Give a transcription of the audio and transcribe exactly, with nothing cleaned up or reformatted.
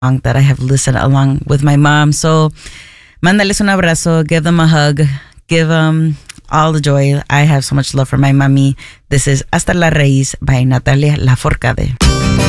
that I have listened along with my mom. So, mándales un abrazo, give them a hug, give them all the joy. I have so much love for my mommy. This is Hasta la Raíz by Natalia Lafourcade.